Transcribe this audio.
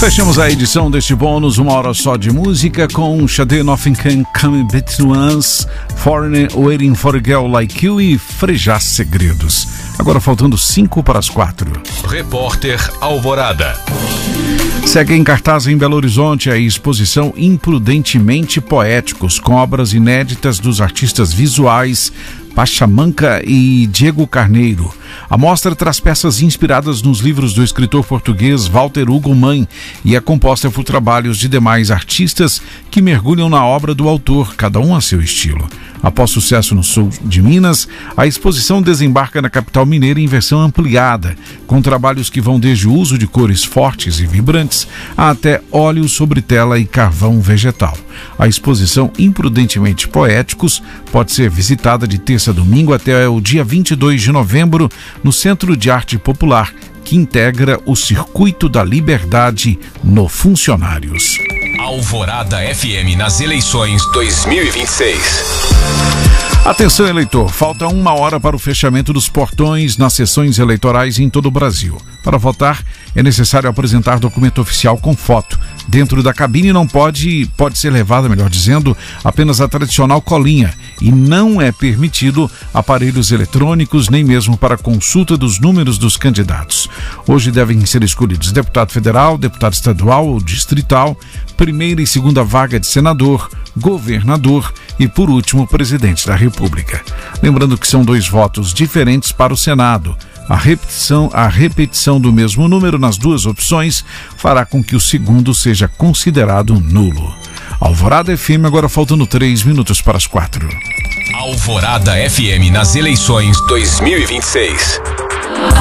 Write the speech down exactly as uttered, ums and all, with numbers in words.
Fechamos a edição deste bônus, uma hora só de música, com Sade Nothing Can Come Between Us, Foreigner, Waiting for a Girl Like You e Frejá Segredos. Agora faltando cinco para as quatro. Repórter Alvorada. Segue em cartaz em Belo Horizonte a exposição Imprudentemente Poéticos, com obras inéditas dos artistas visuais Pachamanca e Diego Carneiro. A mostra traz peças inspiradas nos livros do escritor português Walter Hugo Mann e é composta por trabalhos de demais artistas que mergulham na obra do autor, cada um a seu estilo. Após sucesso no sul de Minas, a exposição desembarca na capital mineira em versão ampliada, com trabalhos que vão desde o uso de cores fortes e vibrantes até óleo sobre tela e carvão vegetal. A exposição Imprudentemente Poéticos pode ser visitada de terça a domingo até o dia vinte e dois de novembro no Centro de Arte Popular, que integra o Circuito da Liberdade no Funcionários. Alvorada F M nas eleições dois mil e vinte e seis. Atenção, eleitor, falta uma hora para o fechamento dos portões nas sessões eleitorais em todo o Brasil. Para votar, é necessário apresentar documento oficial com foto. Dentro da cabine não pode, pode ser levada, melhor dizendo, apenas a tradicional colinha, e não é permitido aparelhos eletrônicos, nem mesmo para consulta dos números dos candidatos. Hoje devem ser escolhidos deputado federal, deputado estadual ou distrital, primeira e segunda vaga de senador, governador e, por último, presidente da República. Lembrando que são dois votos diferentes para o Senado. A repetição, a repetição do mesmo número nas duas opções fará com que o segundo seja considerado nulo. Alvorada F M, agora faltando três minutos para as quatro. Alvorada F M nas eleições dois mil e vinte e seis.